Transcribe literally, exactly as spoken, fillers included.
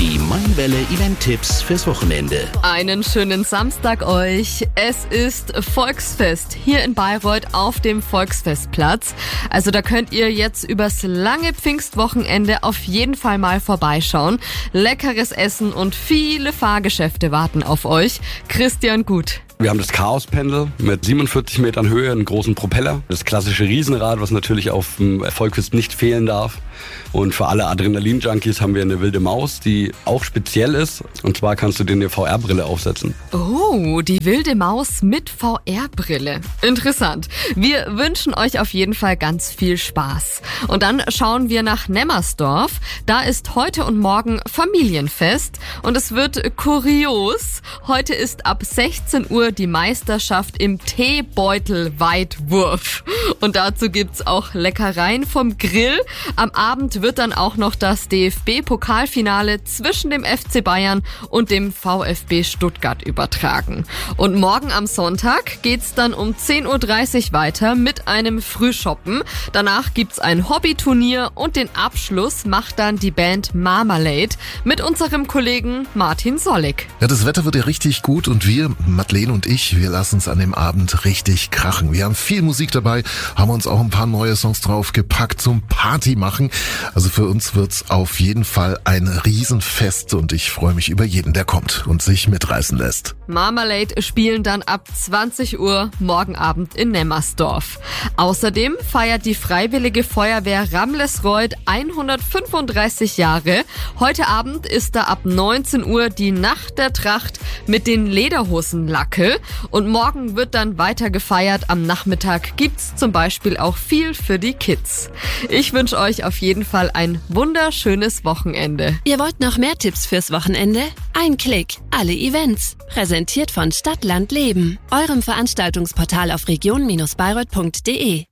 Die Maywelle Event-Tipps fürs Wochenende. Einen schönen Samstag euch. Es ist Volksfest hier in Bayreuth auf dem Volksfestplatz. Also da könnt ihr jetzt übers lange Pfingstwochenende auf jeden Fall mal vorbeischauen. Leckeres Essen und viele Fahrgeschäfte warten auf euch. Christian Gut. Wir haben das Chaospendel mit siebenundvierzig Metern Höhe, einen großen Propeller. Das klassische Riesenrad, was natürlich auf dem Volksfest nicht fehlen darf. Und für alle Adrenalin-Junkies haben wir eine wilde Maus, die auch speziell ist. Und zwar kannst du dir eine V R-Brille aufsetzen. Oh, die wilde Maus mit V R-Brille. Interessant. Wir wünschen euch auf jeden Fall ganz viel Spaß. Und dann schauen wir nach Nemmersdorf. Da ist heute und morgen Familienfest. Und es wird kurios. Heute ist ab sechzehn Uhr die Meisterschaft im Teebeutel-Weitwurf. Und dazu gibt's auch Leckereien vom Grill. Am Abend wird dann auch noch das D F B-Pokalfinale zwischen dem F C Bayern und dem VfB Stuttgart übertragen. Und morgen am Sonntag geht's dann um zehn Uhr dreißig weiter mit einem Frühshoppen. Danach gibt's ein Hobbyturnier und den Abschluss macht dann die Band Marmalade mit unserem Kollegen Martin Sollig. Ja, das Wetter wird ja richtig gut und wir, Madeleine und ich, wir lassen es an dem Abend richtig krachen. Wir haben viel Musik dabei, haben uns auch ein paar neue Songs draufgepackt zum Party machen. Also für uns wird's auf jeden Fall ein Riesenfest und ich freue mich über jeden, der kommt und sich mitreißen lässt. Marmalade spielen dann ab zwanzig Uhr morgen Abend in Nemmersdorf. Außerdem feiert die Freiwillige Feuerwehr Ramlesreuth hundertfünfunddreißig Jahre. Heute Abend ist da ab neunzehn Uhr die Nacht der Tracht mit den Lederhosenlacke und morgen wird dann weiter gefeiert. Am Nachmittag gibt's zum Beispiel auch viel für die Kids. Ich wünsche euch auf jeden Fall ein wunderschönes Wochenende. Ihr wollt noch mehr Tipps fürs Wochenende? Ein Klick, alle Events. Präsentiert von Stadt, Land, Leben. Eurem Veranstaltungsportal auf region Bindestrich bayreuth punkt de.